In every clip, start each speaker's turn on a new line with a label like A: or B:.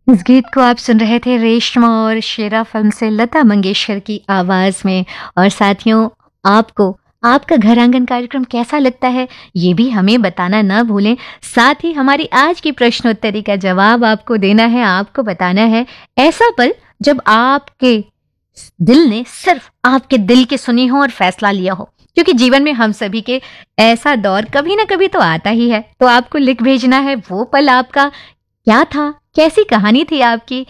A: इस गीत को आप सुन रहे थे रेशमा और शेरा फिल्म से लता मंगेशकर की आवाज में। और साथियों, आपको आपका घर आंगन कार्यक्रम कैसा लगता है ये भी हमें बताना ना भूलें। साथ ही हमारी आज की प्रश्नोत्तरी का जवाब आपको देना है, आपको बताना है ऐसा पल जब आपके दिल ने सिर्फ आपके दिल की सुनी हो और फैसला लिया हो। क्योंकि जीवन में हम सभी के ऐसा दौर कभी ना कभी तो आता ही है। तो आपको लिख भेजना है वो पल आपका क्या था, कैसी कहानी थी आपकी।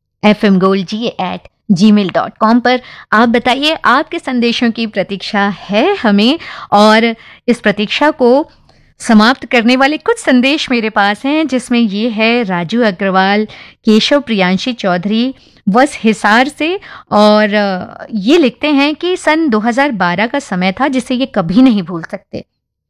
A: fmgoldg@gmail.com पर आप बताइए, आपके संदेशों की प्रतीक्षा है हमें। और इस प्रतीक्षा को समाप्त करने वाले कुछ संदेश मेरे पास हैं, जिसमें ये है राजू अग्रवाल, केशव प्रियांशी चौधरी बस हिसार से। और ये लिखते हैं कि सन 2012 का समय था जिसे ये कभी नहीं भूल सकते।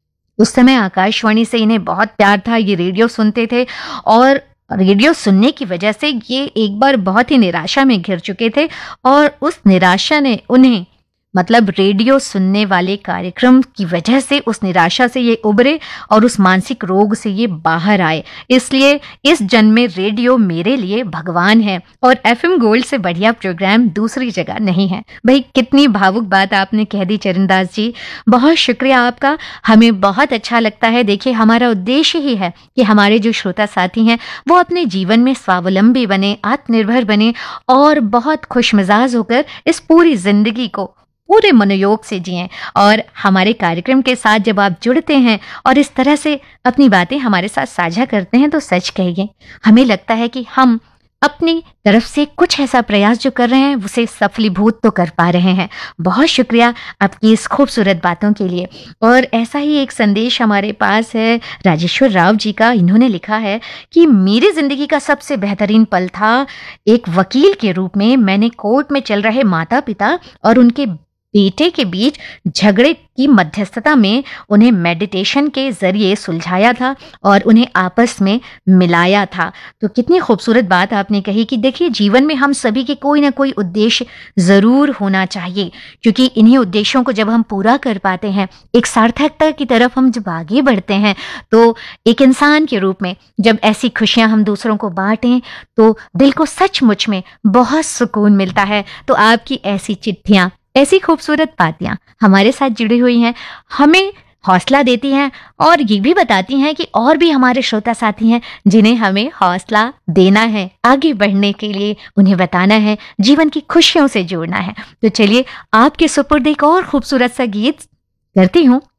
A: उस समय आकाशवाणी से इन्हें बहुत प्यार था, ये रेडियो सुनते थे और रेडियो सुनने की वजह से ये एक बार बहुत ही निराशा में घिर चुके थे। और उस निराशा ने उन्हें, मतलब रेडियो सुनने वाले कार्यक्रम की वजह से उस निराशा से ये उभरे और उस मानसिक रोग से ये बाहर आए। इसलिए इस जन्म में रेडियो मेरे लिए भगवान है और एफएम गोल्ड से बढ़िया प्रोग्राम दूसरी जगह नहीं है। भाई, कितनी भावुक बात आपने कह दी चरणदास जी, बहुत शुक्रिया आपका। हमें बहुत अच्छा लगता है। देखिए, हमारा उद्देश्य ही है कि हमारे जो श्रोता साथी हैं वो अपने जीवन में स्वावलंबी बने, आत्मनिर्भर बने और बहुत खुशमिजाज होकर इस पूरी जिंदगी को पूरे मनोयोग से जिएं। और हमारे कार्यक्रम के साथ जब आप जुड़ते हैं और इस तरह से अपनी बातें हमारे साथ साझा करते हैं तो सच कहिए, हमें लगता है कि हम अपनी तरफ से कुछ ऐसा प्रयास जो कर रहे हैं उसे सफलीभूत तो कर पा रहे हैं। बहुत शुक्रिया आपकी इस खूबसूरत बातों के लिए। और ऐसा ही एक संदेश हमारे पास है राजेश्वर राव जी का। इन्होंने लिखा है कि मेरी जिंदगी का सबसे बेहतरीन पल था एक वकील के रूप में। मैंने कोर्ट में चल रहे माता पिता और उनके बेटे के बीच झगड़े की मध्यस्थता में उन्हें मेडिटेशन के जरिए सुलझाया था और उन्हें आपस में मिलाया था। तो कितनी खूबसूरत बात आपने कही कि देखिए, जीवन में हम सभी के कोई ना कोई उद्देश्य जरूर होना चाहिए, क्योंकि इन्हीं उद्देश्यों को जब हम पूरा कर पाते हैं, एक सार्थकता की तरफ हम जब आगे बढ़ते हैं, तो एक इंसान के रूप में जब ऐसी खुशियां हम दूसरों को बांटें तो दिल को सचमुच में बहुत सुकून मिलता है। तो आपकी ऐसी चिट्ठियां, ऐसी खूबसूरत बातियां हमारे साथ जुड़ी हुई हैं, हमें हौसला देती हैं और ये भी बताती हैं कि और भी हमारे श्रोता साथी हैं जिन्हें हमें हौसला देना है, आगे बढ़ने के लिए उन्हें बताना है, जीवन की खुशियों से जोड़ना है। तो चलिए, आपके सुपुर्द एक और खूबसूरत सा गीत करती हूँ